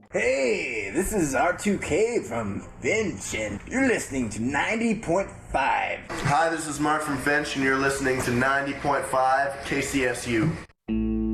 Hey, this is R2K from Finch, and you're listening to 90.5. Hi, this is Mark from Finch, and you're listening to 90.5 KCSU.